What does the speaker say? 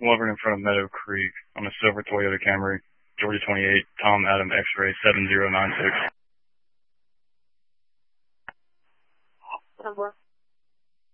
Wolverine in front of Meadow Creek on a silver Toyota Camry, Georgia 28, Tom Adam X-ray 7096. Number.